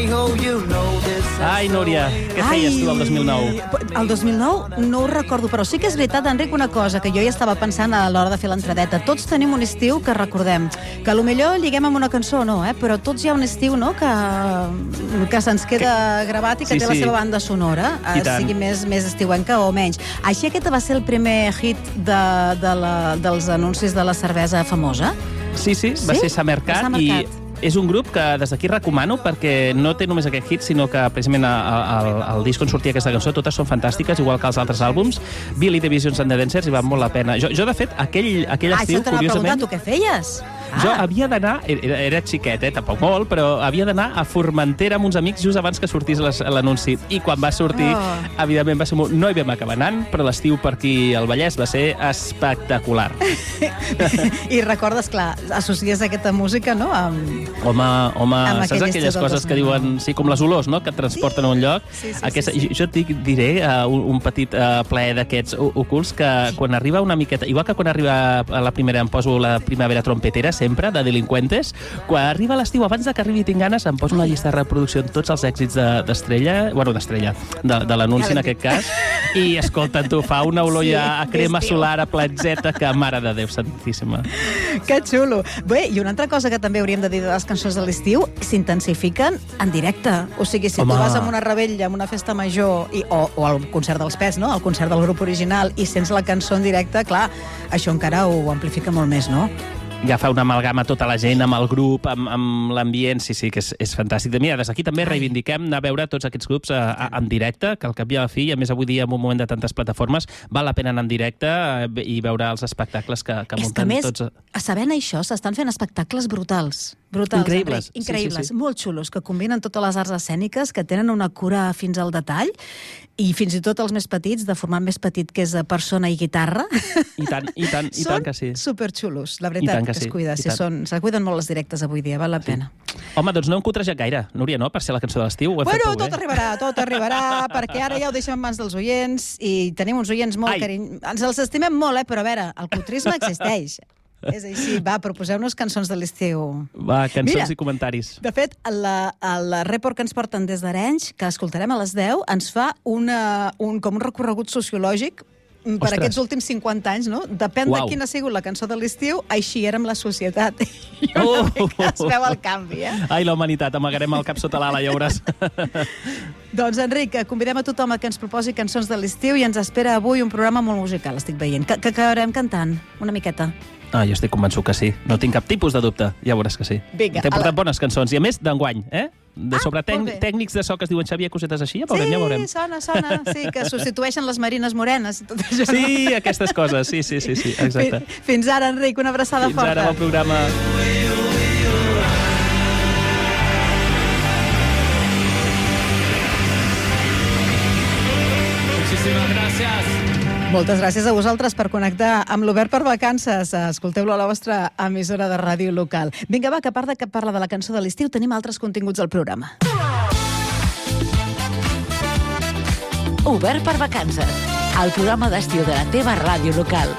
Ai, Núria, què feies tu el 2009? El 2009 no ho recordo, però sí que és veritat, Enric, una cosa que jo ja estava pensant a l'hora de fer l'entradeta. Tots tenim un estiu que recordem, que potser lliguem amb una cançó, no, però tots hi ha un estiu, no?, que se'ns queda gravat i que té la seva banda sonora, sigui més estiuenca o menys. Així aquest va ser el primer hit dels anuncis de la cervesa famosa? Sí, va ser Samercat i és un grup que des d'aquí recomano perquè no té només aquest hit, sinó que precisament el disc on sortia aquesta cançó totes són fantàstiques, igual que els altres àlbums. Billy the Visions and the Dancers, i val molt la pena. Jo de fet, aquell estiu, curiosament... t'anava a preguntar, tu què feies? Jo havia d'anar, era xiquet, tampoc molt, però havia d'anar a Formentera amb uns amics just abans que sortís l'anunci. I quan va sortir, evidentment va ser molt... No hi vam acabar anant, però l'estiu per aquí al Vallès va ser espectacular. I recordes, clar, associes aquesta música, no?, Home, saps aquelles coses que diuen, sí, com les olors, no?, que et transporten a un lloc? Jo et diré un petit plaer d'aquests ocults que quan arriba una miqueta... Igual que quan arriba a la primera, em poso la primavera trompetera, sempre, de Delinqüentes, quan arriba l'estiu, abans que arribi Tinc ganes, em poso una llista de reproducció amb tots els èxits d'Estrella, de l'anunci en aquest cas, i escolta, tu, fa una olor ja a crema solar, a platzeta, que mare de Déu santíssima. Que xulo. Bé, i una altra cosa que també hauríem de dir de les cançons de l'estiu, s'intensifiquen en directe. O sigui, si tu vas a una revetlla, a una festa major, o al concert dels Pets, no?, al concert del grup original, i sents la cançó en directe, clar, això encara ho amplifica molt més, no? Ja fa una amalgama tota la gent amb el grup, amb l'ambient, sí, que és fantàstic. Mira, des d'aquí també reivindiquem anar a veure tots aquests grups en directe, que al cap i a la fi, a més avui dia en un moment de tantes plataformes, val la pena anar en directe i veure els espectacles que munten tots. És que, a més, sabent això, s'estan fent espectacles brutals. Increïbles. Increïbles, molt xulos, que combinen totes les arts escèniques, que tenen una cura fins al detall, i fins i tot els més petits, de format més petit, que és persona i guitarra. I tant que sí. Són superxulos, la veritat, que es cuida. Se cuiden molt els directes avui dia, val la pena. Home, doncs no hem cotrejat gaire, Núria, no?, per ser la cançó de l'estiu. Bueno, tot arribarà, perquè ara ja ho deixem en mans dels oients, i tenim uns oients molt carinyosos. Ens els estimem molt, però a veure, el cutrisme existeix. És així, va, proposeu-nos cançons de l'estiu. Va, cançons i comentaris. De fet, el report que ens porten des d'Arenys, que escoltarem a les 10, ens fa com un recorregut sociològic per aquests últims 50 anys, no? Depèn de quina ha sigut la cançó de l'estiu, així érem la societat. I una mica es veu el canvi, Ai, la humanitat, amagarem el cap sota l'ala, ja veuràs. Doncs, Enric, convidem a tothom a que ens proposi cançons de l'estiu i ens espera avui un programa molt musical, estic veient. Que acabarem cantant una miqueta. Jo estic convençut que sí. No tinc cap tipus de dubte. Ja veuràs que sí. T'he portat bones cançons. I a més, d'enguany, sobre tècnics de so que es diuen Xavier, cosetes així, ja veurem. Sí, sona. Sí, que substitueixen les marines morenes i tot això. Sí, aquestes coses. Sí, exacte. Fins ara, Enric, una abraçada forta. Fins ara, bon programa. Muchísimas gracias. Moltes gràcies a vosaltres per connectar amb l'Obert per Vacances. Escolteu-lo a la vostra emissora de ràdio local. Vinga, va, que a part de que parla de la cançó de l'estiu, tenim altres continguts al programa. Obert per Vacances, el programa d'estiu de la teva ràdio local.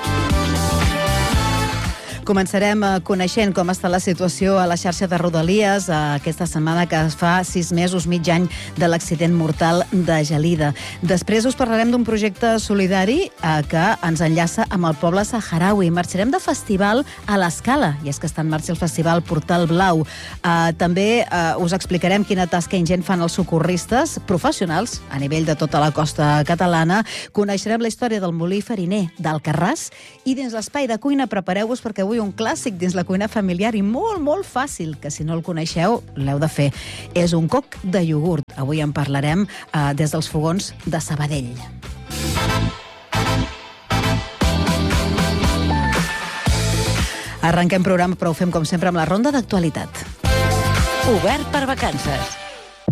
Començarem coneixent com està la situació a la xarxa de Rodalies aquesta setmana que es fa 6 mesos, mig any de l'accident mortal de Gelida. Després us parlarem d'un projecte solidari que ens enllaça amb el poble saharaui. Marxarem de festival a l'Escala, i és que està en marxa el festival Portal Blau. També us explicarem quina tasca ingent fan els socorristes professionals a nivell de tota la costa catalana. Coneixerem la història del molí fariner d'Alcarràs i dins l'espai de cuina prepareu-vos perquè avui un clàssic dins la cuina familiar i molt, molt fàcil, que si no el coneixeu, l'heu de fer. És un coc de iogurt. Avui en parlarem des dels fogons de Sabadell. Arrenquem programa, però ho fem com sempre amb la ronda d'actualitat. Obert per Vacances.